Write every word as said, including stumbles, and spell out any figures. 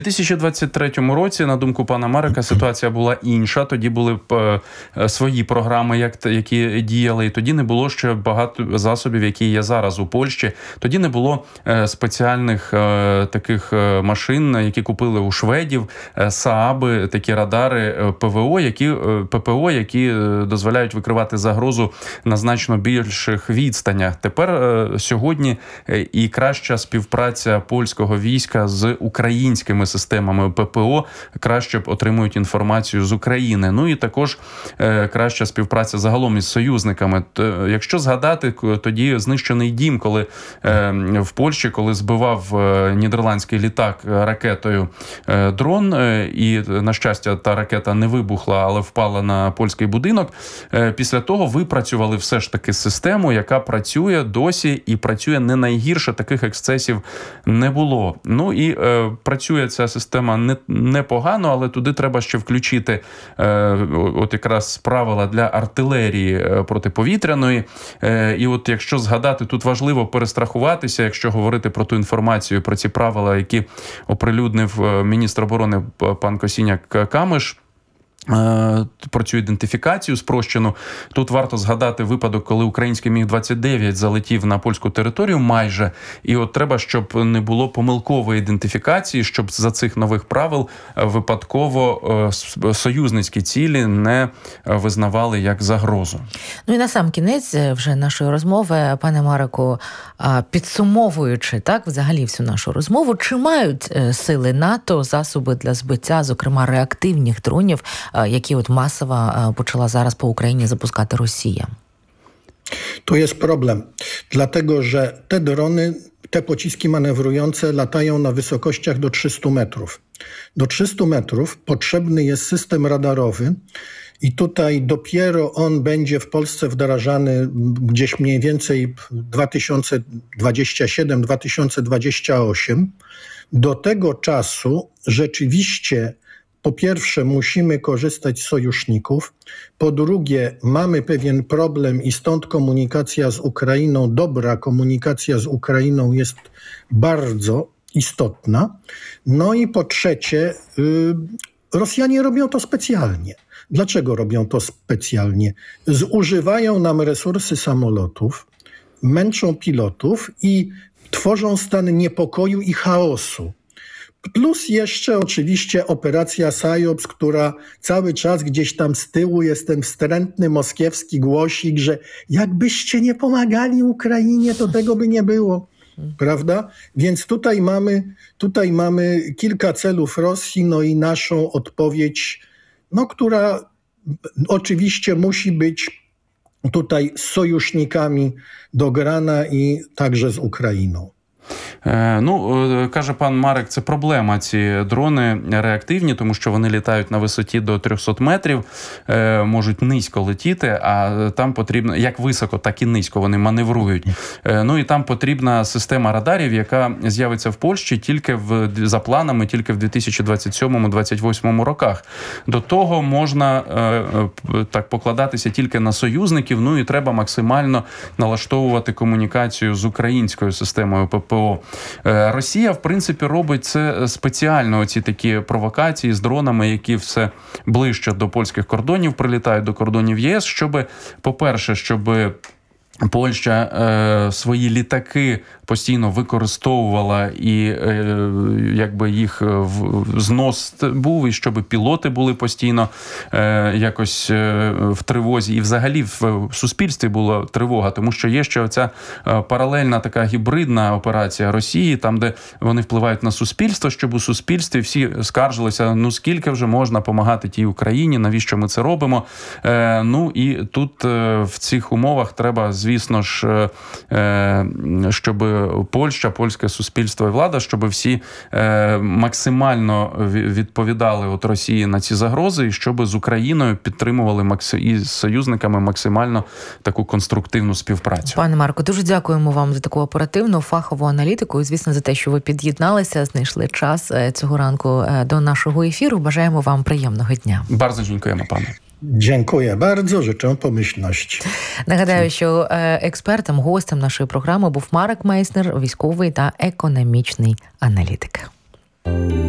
У дві тисячі двадцять третьому році, на думку пана Марика, ситуація була інша. Тоді були б свої програми, як, які діяли, і тоді не було ще багато засобів, які є зараз у Польщі. Тоді не було спеціальних таких машин, які купили у шведів, СААБи, такі радари ПВО, які, ППО, які дозволяють викривати загрозу на значно більших відстанях. Тепер сьогодні і краща співпраця польського війська з українськими системами ППО краще отримують інформацію з України. Ну і також е, краща співпраця загалом із союзниками. Т, якщо згадати, тоді знищений дім, коли е, в Польщі, коли збивав е, нідерландський літак ракетою е, дрон, е, і, на щастя, та ракета не вибухла, але впала на польський будинок, е, після того випрацювали все ж таки систему, яка працює досі і працює не найгірше, таких ексцесів не було. Ну і е, працює ця система не, непогано, але туди треба ще включити е, от якраз правила для артилерії е, протиповітряної. Е, і от якщо згадати, тут важливо перестрахуватися, якщо говорити про ту інформацію, про ці правила, які оприлюднив міністр оборони пан Косіняк-Камиш, про цю ідентифікацію спрощену. Тут варто згадати випадок, коли український міг двадцять дев'ять залетів на польську територію майже, і от треба, щоб не було помилкової ідентифікації, щоб за цих нових правил випадково союзницькі цілі не визнавали як загрозу. Ну і на сам кінець вже нашої розмови, пане Марику, підсумовуючи так взагалі всю нашу розмову, чи мають сили НАТО засоби для збиття, зокрема реактивних дронів, які от масово почала зараз по Україні запускати Росія? Tu jest problem, dlatego że te drony, te pociski manewrujące latają na wysokościach do trzystu metrów. Do trzystu metrów potrzebny jest system radarowy i tutaj dopiero on będzie w Polsce wdrażany gdzieś mniej więcej dwa tysiące dwudziesty siódmy do dwa tysiące dwudziestego ósmego. Do tego czasu rzeczywiście po pierwsze musimy korzystać z sojuszników, po drugie mamy pewien problem i stąd komunikacja z Ukrainą, dobra komunikacja z Ukrainą jest bardzo istotna. No i po trzecie, yy, Rosjanie robią to specjalnie. Dlaczego robią to specjalnie? Zużywają nam resursy samolotów, męczą pilotów i tworzą stan niepokoju i chaosu. Plus jeszcze oczywiście operacja Sajops, która cały czas gdzieś tam z tyłu jest ten wstrętny moskiewski głosik, że jakbyście nie pomagali Ukrainie, to tego by nie było. Prawda? Więc tutaj mamy, tutaj mamy kilka celów Rosji, no i naszą odpowiedź, no, która oczywiście musi być tutaj z sojusznikami dograna i także z Ukrainą. Ну, каже пан Марик, це проблема, ці дрони реактивні, тому що вони літають на висоті до трьохсот метрів, можуть низько летіти, а там потрібно, як високо, так і низько вони маневрують. Ну і там потрібна система радарів, яка з'явиться в Польщі тільки в, за планами, тільки в дві тисячі двадцять сьомому - двадцять восьмому роках. До того можна так покладатися тільки на союзників, ну і треба максимально налаштовувати комунікацію з українською системою ППО. Росія, в принципі, робить це спеціально, оці такі провокації з дронами, які все ближче до польських кордонів, прилітають до кордонів ЄС, щоб, по-перше, щоб Польща е, свої літаки постійно використовувала і е, якби їх в, знос був, і щоб пілоти були постійно е, якось е, в тривозі. І взагалі в суспільстві була тривога, тому що є ще оця е, паралельна така гібридна операція Росії, там, де вони впливають на суспільство, щоб у суспільстві всі скаржилися, ну скільки вже можна допомагати тій Україні, навіщо ми це робимо. Е, ну і тут е, в цих умовах треба, звісно, Звісно ж, щоб Польща, польське суспільство і влада, щоб всі максимально відповідали от Росії на ці загрози, і щоб з Україною підтримували і з союзниками максимально таку конструктивну співпрацю. Пане Марко, дуже дякуємо вам за таку оперативну, фахову аналітику і, звісно, за те, що ви під'єдналися, знайшли час цього ранку до нашого ефіру. Бажаємо вам приємного дня. Bardzo dziękujemy panu. Dziękuję bardzo, życzę pomyślności. Нагадаю, що експертом, гостем нашої програми був Марек Мейснер, військовий та економічний аналітик.